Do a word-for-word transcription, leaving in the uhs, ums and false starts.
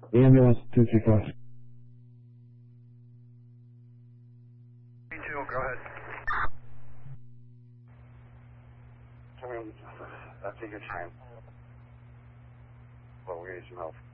Ambulance two three five. Me too, go ahead. Come in, uh, take your time. Well, we need some help.